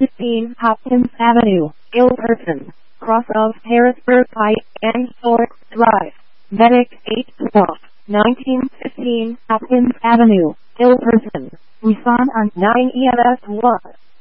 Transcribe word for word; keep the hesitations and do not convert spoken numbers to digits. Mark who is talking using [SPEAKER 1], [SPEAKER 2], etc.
[SPEAKER 1] sixteen Hopkins Avenue, Gilberton, cross of Harrisburg Pike and Forks Drive. Medic eight twelve, nineteen fifteen Hopkins Avenue, Gilberton. Respond on nine E M S one.